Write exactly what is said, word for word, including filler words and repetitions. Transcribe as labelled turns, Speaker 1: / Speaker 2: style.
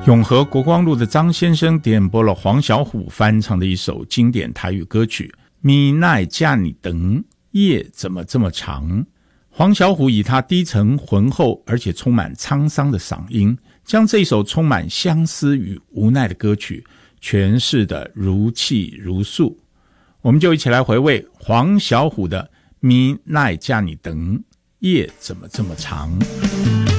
Speaker 1: 永和国光路的张先生点播了黄小琥翻唱的一首经典台语歌曲《咪奈嫁你等夜怎么这么长》。黄小琥以他低沉浑厚而且充满沧桑的嗓音，将这首充满相思与无奈的歌曲诠释得如泣如诉。我们就一起来回味黄小琥的《咪奈嫁你等夜怎么这么长》。